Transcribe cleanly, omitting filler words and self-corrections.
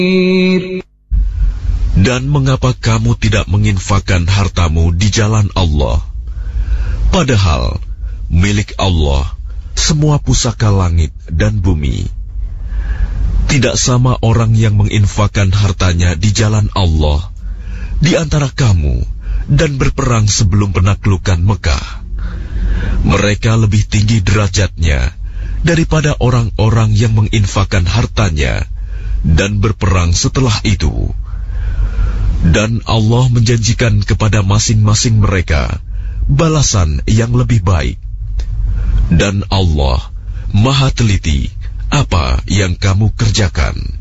Dan mengapa kamu tidak menginfakkan hartamu di jalan Allah? Padahal milik Allah semua pusaka langit dan bumi. Tidak sama orang yang menginfakkan hartanya di jalan Allah di antara kamu dan berperang sebelum penaklukan Mekah. Mereka lebih tinggi derajatnya daripada orang-orang yang menginfakkan hartanya dan berperang setelah itu. Dan Allah menjanjikan kepada masing-masing mereka balasan yang lebih baik. Dan Allah Maha teliti apa yang kamu kerjakan.